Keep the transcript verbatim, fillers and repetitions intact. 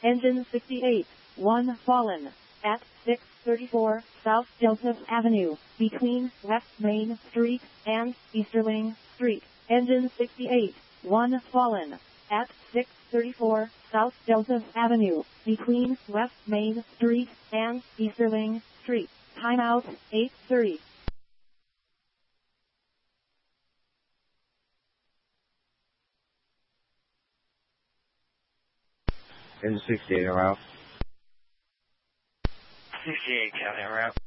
Engine sixty-eight, one fallen. At six thirty-four South Delta Avenue, between West Main Street and Easterling Street. Engine sixty-eight, one fallen. At six thirty-four South Delta Avenue, between West Main Street and Easterling Street. Timeout, eight thirty. Engine sixty-eight, around. sixty-eight, County, around.